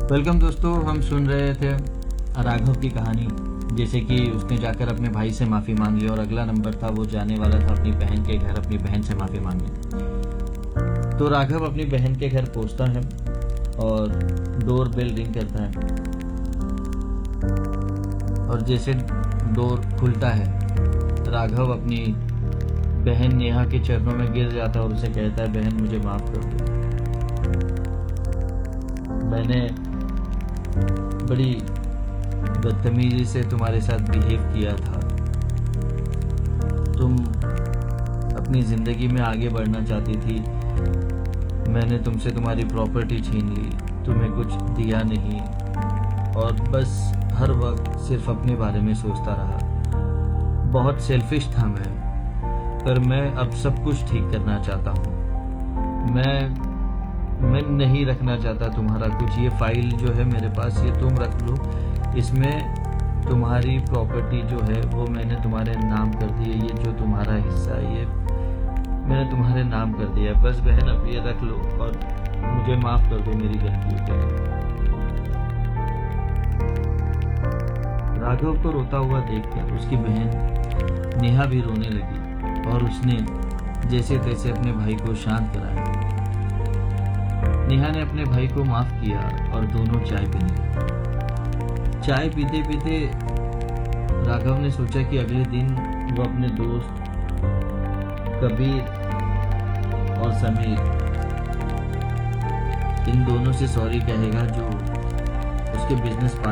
Welcome दोस्तों, हम सुन रहे थे राघव की कहानी। जैसे कि उसने जाकर अपने भाई से माफ़ी मांग ली और अगला नंबर था वो जाने वाला था अपनी बहन के घर अपनी बहन से माफ़ी मांगने। तो राघव अपनी बहन के घर पहुंचता है और डोर बेल रिंग करता है और जैसे डोर खुलता है राघव अपनी बहन नेहा के चरणों में गिर जाता है और उसे कहता है, बहन मुझे माफ़ कर दो। मैंने बड़ी बदतमीजी से तुम्हारे साथ बिहेव किया था। तुम अपनी ज़िंदगी में आगे बढ़ना चाहती थी, मैंने तुमसे तुम्हारी प्रॉपर्टी छीन ली, तुम्हें कुछ दिया नहीं और बस हर वक्त सिर्फ अपने बारे में सोचता रहा। बहुत सेल्फिश था मैं, पर मैं अब सब कुछ ठीक करना चाहता हूँ। मैं नहीं रखना चाहता तुम्हारा कुछ। ये फाइल जो है मेरे पास, ये तुम रख लो। इसमें तुम्हारी प्रॉपर्टी जो है वो मैंने तुम्हारे नाम कर दी है। ये जो तुम्हारा हिस्सा है ये मैंने तुम्हारे नाम कर दिया है। बस बहन अब ये रख लो और मुझे माफ कर दो मेरी गलतियों के लिए। राघव को रोता हुआ देखकर उसकी बहन नेहा भी रोने लगी और उसने जैसे तैसे अपने भाई को शांत कराया। नेहा ने अपने भाई को माफ किया और दोनों चाय पीने। चाय पीते पीते राघव ने सोचा कि अगले दिन वो अपने दोस्त कबीर और समीर इन दोनों से सॉरी कहेगा जो उसके बिजनेस